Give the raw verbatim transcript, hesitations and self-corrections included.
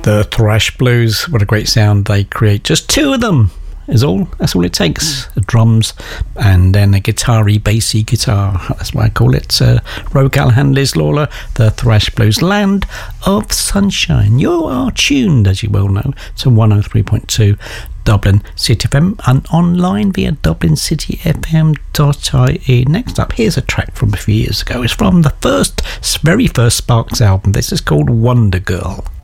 The Thrash Blues, what a great sound they create. Just two of them is all. That's all it takes. The drums and then a guitar-y, bassy guitar. That's what I call it. Uh, Ro Callahan, Liz Lawler, The Thrash Blues, Land of Sunshine. You are tuned, as you well know, to one oh three point two Dublin City F M and online via dublin city f m dot i e. Next up, here's a track from a few years ago. It's from the first, very first Sparks album. This is called Wonder Girl.